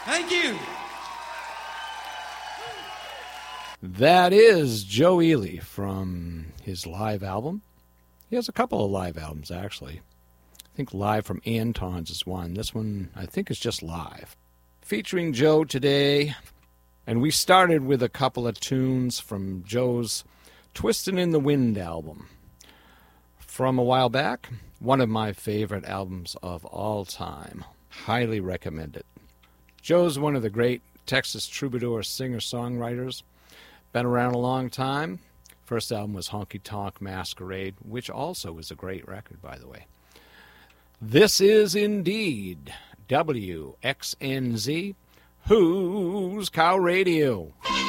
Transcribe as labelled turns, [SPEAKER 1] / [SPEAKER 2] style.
[SPEAKER 1] Thank you.
[SPEAKER 2] That is Joe Ely from his live album. He has a couple of live albums, actually. I think Live from Anton's is one. This one, I think, is just live. Featuring Joe today. And we started with a couple of tunes from Joe's Twistin' in the Wind album. From a while back, one of my favorite albums of all time. Highly recommend it. Joe's one of the great Texas troubadour singer-songwriters. Been around a long time. First album was Honky Tonk Masquerade, which also is a great record, by the way. This is indeed WXNZ, Who's Cow Radio.